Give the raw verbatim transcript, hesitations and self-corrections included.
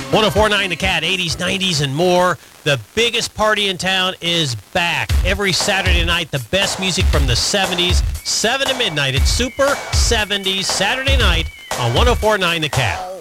one oh four point nine The Cat, eighties, nineties, and more. The biggest party in town is back. Every Saturday night, the best music from the seventies, seven to midnight. It's Super seventies Saturday night on one oh four point nine The Cat.